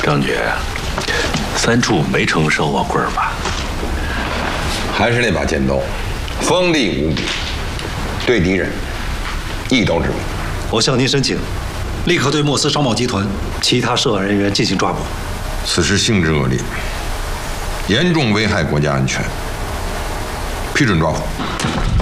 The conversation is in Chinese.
张局，三处没成手握棍吧？ 还是那把尖刀，锋利无比，对敌人一刀致命。 我向您申请，立刻对莫斯商贸集团其他涉案人员进行抓捕。 此事性质恶劣，严重危害国家安全，批准抓捕。